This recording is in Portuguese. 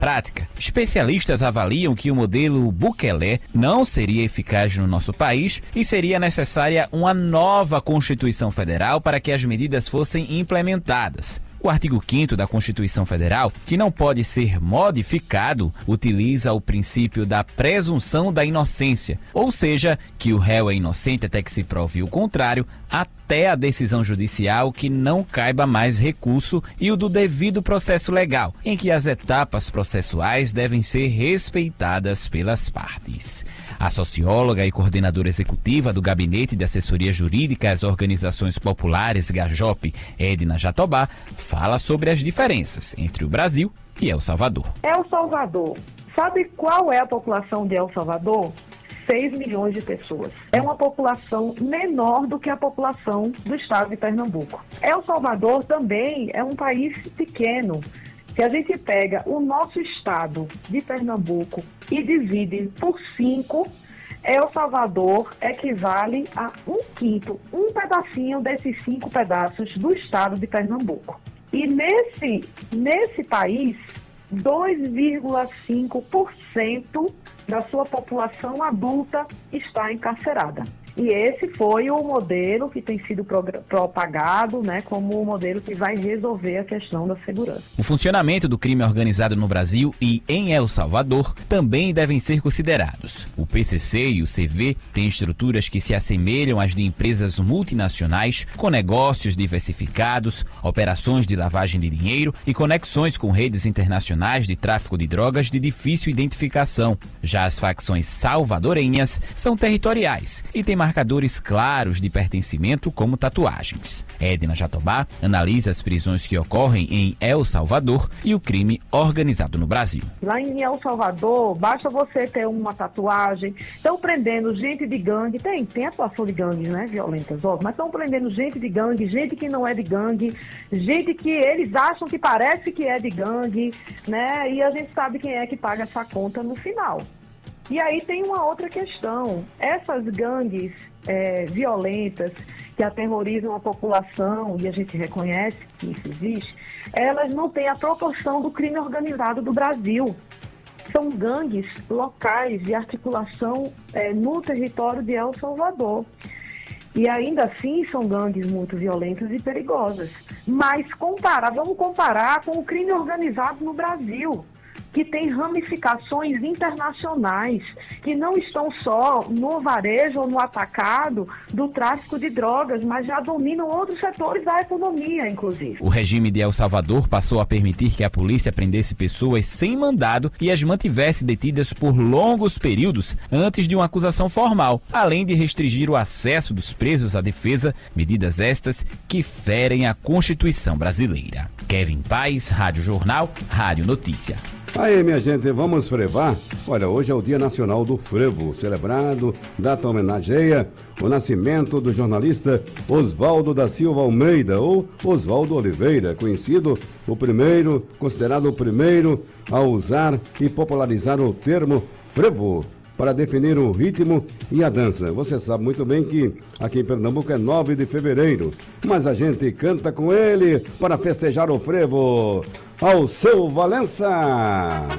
prática, especialistas avaliam que o modelo Bukele não seria eficaz no nosso país e seria necessária uma nova Constituição Federal para que as medidas fossem implementadas. O artigo 5º da Constituição Federal, que não pode ser modificado, utiliza o princípio da presunção da inocência, ou seja, que o réu é inocente até que se prove o contrário, até a decisão judicial que não caiba mais recurso, e o do devido processo legal, em que as etapas processuais devem ser respeitadas pelas partes. A socióloga e coordenadora executiva do Gabinete de Assessoria Jurídica às Organizações Populares, GAJOP, Edna Jatobá, fala sobre as diferenças entre o Brasil e El Salvador. El Salvador, sabe qual é a população de El Salvador? 6 milhões de pessoas. É uma população menor do que a população do estado de Pernambuco. El Salvador também é um país pequeno. Se a gente pega o nosso estado de Pernambuco e divide por 5, El Salvador equivale a 1/5, um pedacinho desses 5 pedaços do estado de Pernambuco. E nesse país, 2,5% da sua população adulta está encarcerada. E esse foi o modelo que tem sido propagado, como o modelo que vai resolver a questão da segurança. O funcionamento do crime organizado no Brasil e em El Salvador também devem ser considerados. O PCC e o CV têm estruturas que se assemelham às de empresas multinacionais, com negócios diversificados, operações de lavagem de dinheiro e conexões com redes internacionais de tráfico de drogas de difícil identificação. Já as facções salvadorenhas são territoriais e têm marcadores claros de pertencimento, como tatuagens. Edna Jatobá analisa as prisões que ocorrem em El Salvador e o crime organizado no Brasil. Lá em El Salvador, basta você ter uma tatuagem. Estão prendendo gente de gangue, tem atuação de gangues, violentas, óbvio, mas estão prendendo gente de gangue, gente que não é de gangue, gente que eles acham que parece que é de gangue, e a gente sabe quem é que paga essa conta no final. E aí tem uma outra questão. Essas gangues violentas que aterrorizam a população, e a gente reconhece que isso existe, elas não têm a proporção do crime organizado do Brasil. São gangues locais de articulação no território de El Salvador. E ainda assim são gangues muito violentas e perigosas. Mas vamos comparar com o crime organizado no Brasil, que tem ramificações internacionais, que não estão só no varejo ou no atacado do tráfico de drogas, mas já dominam outros setores da economia, inclusive. O regime de El Salvador passou a permitir que a polícia prendesse pessoas sem mandado e as mantivesse detidas por longos períodos antes de uma acusação formal, além de restringir o acesso dos presos à defesa, medidas estas que ferem a Constituição brasileira. Kevin Paes, Rádio Jornal, Rádio Notícia. Aí, minha gente, vamos frevar? Olha, hoje é o Dia Nacional do Frevo, celebrado, data homenageia o nascimento do jornalista Oswaldo da Silva Almeida, ou Oswaldo Oliveira, considerado o primeiro a usar e popularizar o termo frevo para definir o ritmo e a dança. Você sabe muito bem que aqui em Pernambuco é 9 de fevereiro, mas a gente canta com ele para festejar o frevo. Ao seu Valença!